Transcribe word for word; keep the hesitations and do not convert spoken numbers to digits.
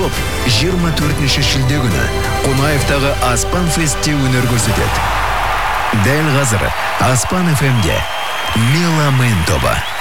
топ жиырма төртінші шілде күні Қонаевтағы Аспан Фестте өнер көрсетеді. Дәл қазір Аспан эф эмде Меломен тобы.